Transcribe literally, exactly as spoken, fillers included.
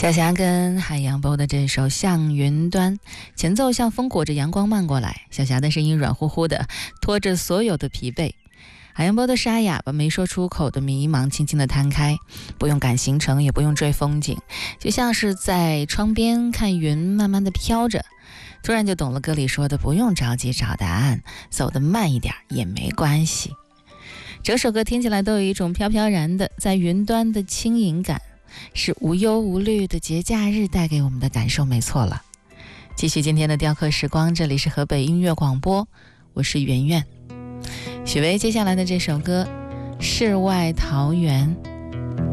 小霞跟海洋波的这首《向云端》，前奏像风裹着阳光漫过来，小霞的声音软乎乎的，拖着所有的疲惫。海洋波的沙哑把没说出口的迷茫轻轻地摊开，不用赶行程，也不用追风景，就像是在窗边看云慢慢地飘着。突然就懂了歌里说的，不用着急找答案，走得慢一点也没关系。整首歌听起来都有一种飘飘然的在云端的轻盈感，是无忧无虑的节假日带给我们的感受，没错了。继续今天的雕刻时光，这里是河北音乐广播，我是圆圆。许巍接下来的这首歌《世外桃源》。